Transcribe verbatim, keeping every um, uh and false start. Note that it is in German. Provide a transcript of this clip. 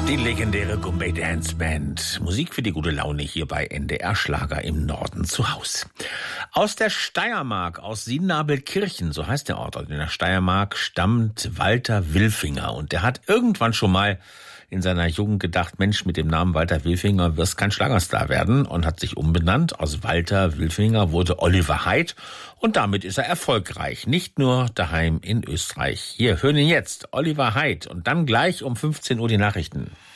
Die legendäre Gumbay Dance Band. Musik für die gute Laune hier bei N D R Schlager im Norden zu Haus. Aus der Steiermark, aus Sinnabelkirchen, so heißt der Ort, in der Steiermark stammt Walter Wilfinger. Und der hat irgendwann schon mal in seiner Jugend gedacht, Mensch, mit dem Namen Walter Wilfinger wirst kein Schlagerstar werden, und hat sich umbenannt. Aus Walter Wilfinger wurde Oliver Heydt und damit ist er erfolgreich. Nicht nur daheim in Österreich. Hier, hören ihn jetzt, Oliver Heydt, und dann gleich um fünfzehn Uhr die Nachrichten.